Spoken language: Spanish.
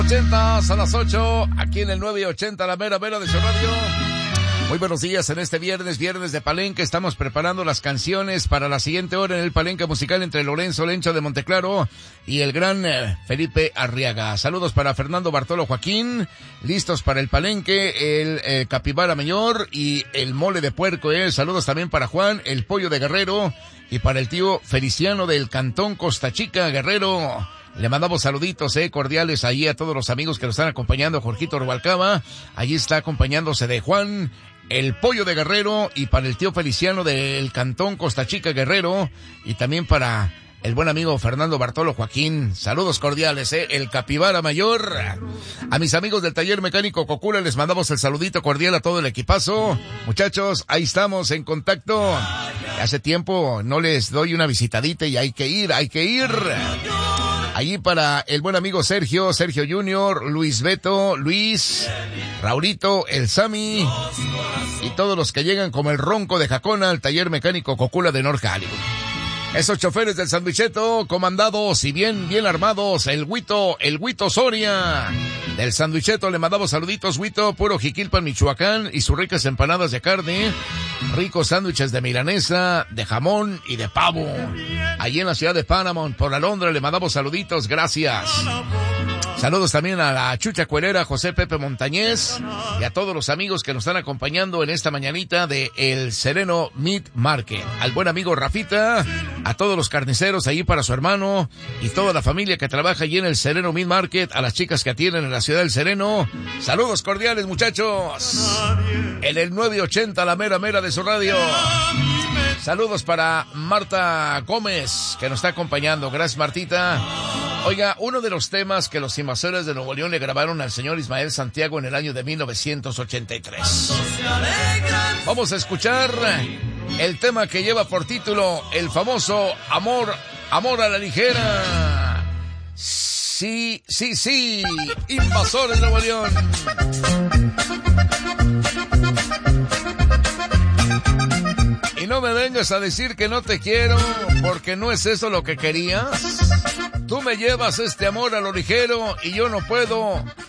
80 a las 8, aquí en el 980, la mera de su radio. Muy buenos días en este viernes de Palenque. Estamos preparando las canciones para la siguiente hora en el Palenque musical entre Lorenzo Lencho de Monteclaro y el gran Felipe Arriaga. Saludos para Fernando Bartolo Joaquín, listos para el Palenque, el Capibara Mayor y el Mole de Puerco. Saludos también para Juan, el Pollo de Guerrero, y para el tío Feliciano del Cantón Costa Chica, Guerrero. Le mandamos saluditos, cordiales ahí a todos los amigos que nos están acompañando. Jorgito Rubalcaba, allí está acompañándose de Juan, el Pollo de Guerrero, y para el tío Feliciano del Cantón Costa Chica, Guerrero, y también para el buen amigo Fernando Bartolo Joaquín. Saludos cordiales, el Capibara Mayor. A mis amigos del taller mecánico Cocula les mandamos el saludito cordial a todo el equipazo. Muchachos, ahí estamos en contacto. Hace tiempo no les doy una visitadita y hay que ir. Allí para el buen amigo Sergio Junior, Luis Beto, Luis, Raulito, el Sami y todos los que llegan como el Ronco de Jacona al taller mecánico Cocula de North Hollywood. Esos choferes del Sandwicheto, comandados y bien armados, el Huito Soria. Del Sandwicheto le mandamos saluditos, Huito, puro Jiquilpan, Michoacán, y sus ricas empanadas de carne, ricos sándwiches de milanesa, de jamón y de pavo. Allí en la ciudad de Panamá, por Alondra, le mandamos saluditos, gracias. Saludos también a la Chucha Cuerera, José Pepe Montañez, y a todos los amigos que nos están acompañando en esta mañanita de El Sereno Meat Market. Al buen amigo Rafita, a todos los carniceros allí para su hermano y toda la familia que trabaja allí en el Sereno Meat Market, a las chicas que atienden en la ciudad del Sereno. Saludos cordiales, muchachos. En el 980, la mera de su radio. Saludos para Marta Gómez, que nos está acompañando. Gracias, Martita. Oiga, uno de los temas que los invasores de Nuevo León le grabaron al señor Ismael Santiago en el año de 1983. Vamos a escuchar el tema que lleva por título el famoso Amor a la Ligera. Sí, Invasores de Nuevo León. Y no me vengas a decir que no te quiero, porque no es eso lo que querías. Tú me llevas este amor a lo ligero y yo no puedo